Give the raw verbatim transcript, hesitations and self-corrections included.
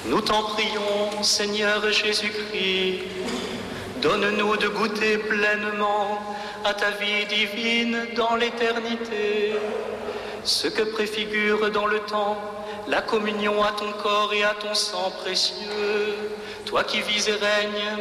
Nous t'en prions, Seigneur Jésus-Christ, donne-nous de goûter pleinement à ta vie divine dans l'éternité, ce que préfigure dans le temps la communion à ton corps et à ton sang précieux, toi qui vis et règnes